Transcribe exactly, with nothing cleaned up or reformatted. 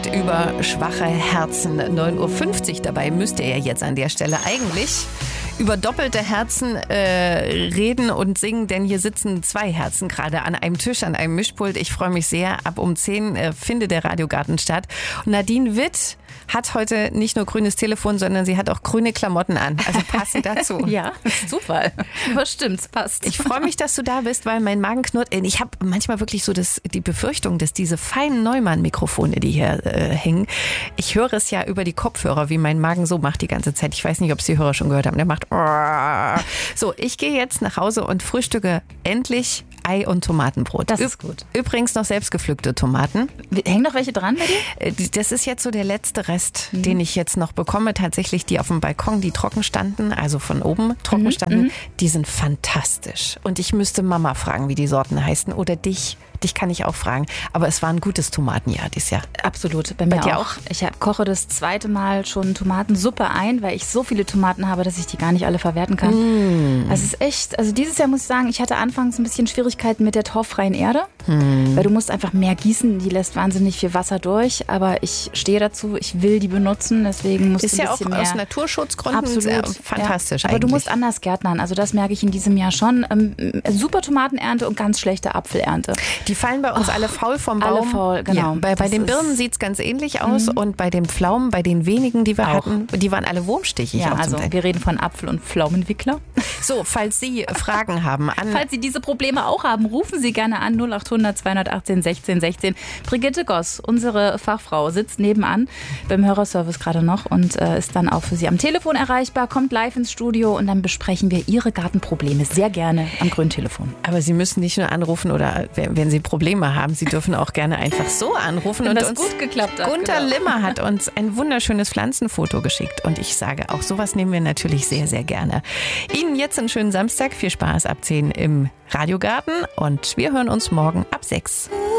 Über schwache Herzen. neun Uhr fünfzig, dabei müsst ihr ja jetzt an der Stelle eigentlich über doppelte Herzen äh, reden und singen, denn hier sitzen zwei Herzen gerade an einem Tisch, an einem Mischpult. Ich freue mich sehr. Ab um zehn äh, findet der Radiogarten statt. Und Nadine Witt hat heute nicht nur grünes Telefon, sondern sie hat auch grüne Klamotten an. Also passend dazu. Ja, Zufall. Aber stimmt's, passt. Ich freue mich, dass du da bist, weil mein Magen knurrt. Ich habe manchmal wirklich so das, die Befürchtung, dass diese feinen Neumann-Mikrofone, die hier äh, hängen, ich höre es ja über die Kopfhörer, wie mein Magen so macht die ganze Zeit. Ich weiß nicht, ob es die Hörer schon gehört haben. Der macht so, ich gehe jetzt nach Hause und frühstücke endlich Ei und Tomatenbrot. Das ist gut. Übrigens noch selbstgepflückte Tomaten. Hängen noch welche dran bei dir? Das ist jetzt so der letzte Rest, mhm. den ich jetzt noch bekomme. Tatsächlich die auf dem Balkon, die trocken standen, also von oben trocken Mhm. standen, Mhm. die sind fantastisch. Und ich müsste Mama fragen, wie die Sorten heißen. Oder dich. Dich kann ich auch fragen. Aber es war ein gutes Tomatenjahr dieses Jahr. Absolut. Bei mir Bei dir auch. Ich hab, koche das zweite Mal schon Tomatensuppe ein, weil ich so viele Tomaten habe, dass ich die gar nicht alle verwerten kann. Mm. Das ist echt, also dieses Jahr muss ich sagen, ich hatte anfangs ein bisschen Schwierigkeiten mit der torffreien Erde, mm. weil du musst einfach mehr gießen, die lässt wahnsinnig viel Wasser durch, aber ich stehe dazu, ich will die benutzen, deswegen musst ist du ein ja bisschen auch mehr. Aus Naturschutzgründen Absolut. Sehr fantastisch Ja. Aber eigentlich. du musst anders gärtnern, also das merke ich in diesem Jahr schon. Ähm, super Tomatenernte und ganz schlechte Apfelernte. Die fallen bei uns oh, alle faul vom Baum. Alle faul, genau. Ja, bei bei den Birnen sieht es ganz ähnlich aus mhm. und bei den Pflaumen, bei den wenigen, die wir auch hatten, die waren alle wurmstichig. Ja, auch also wir reden von Apfel- und Pflaumenwickler. So, falls Sie Fragen haben. An falls Sie diese Probleme auch haben, rufen Sie gerne an null achthundert zweihundertachtzehn sechzehn sechzehn. Brigitte Goss, unsere Fachfrau, sitzt nebenan beim Hörerservice gerade noch und äh, ist dann auch für Sie am Telefon erreichbar, kommt live ins Studio und dann besprechen wir Ihre Gartenprobleme sehr gerne am Grüntelefon. Aber Sie müssen nicht nur anrufen oder wenn Sie Probleme haben, Sie dürfen auch gerne einfach so anrufen. Wenn und das uns gut geklappt hat. Gunther genau. Limmer hat uns ein wunderschönes Pflanzenfoto geschickt und ich sage, auch sowas nehmen wir natürlich sehr, sehr gerne. Ihnen jetzt einen schönen Samstag, viel Spaß ab zehn im Radiogarten und wir hören uns morgen ab sechs.